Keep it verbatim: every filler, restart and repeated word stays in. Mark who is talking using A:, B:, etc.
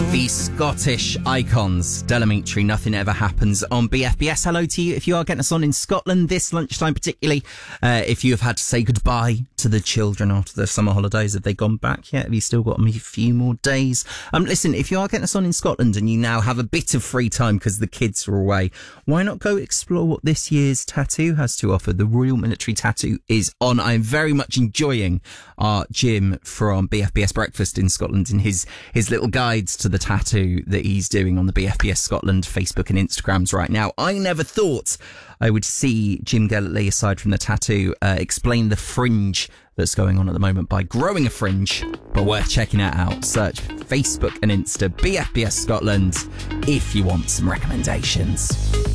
A: The Scottish icons, Delamitri, Nothing Ever Happens on B F B S. Hello to you if you are getting us on in Scotland this lunchtime, particularly uh, if you have had to say goodbye to the children after the summer holidays. Have they gone back yet? Have you still got a few more days? Um, listen, if you are getting us on in Scotland and you now have a bit of free time because the kids are away, why not go explore what this year's tattoo has to offer? The Royal Military Tattoo is on. I'm very much enjoying our Jim from B F B S Breakfast in Scotland and his, his little guides to the tattoo that he's doing on the B F B S Scotland Facebook and Instagrams right now. I never thought I would see Jim Gellertley, aside from the tattoo, uh, explain the fringe that's going on at the moment by growing a fringe, but worth checking it out. Search Facebook and Insta B F B S Scotland if you want some recommendations.